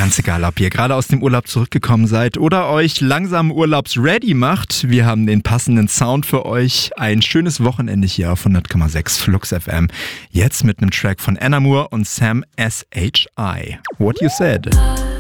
Ganz egal, ob ihr gerade aus dem Urlaub zurückgekommen seid oder euch langsam urlaubsready macht. Wir haben den passenden Sound für euch. Ein schönes Wochenende hier auf 100,6 Flux FM. Jetzt mit einem Track von Anna Moore und Sam SHI. What You Said.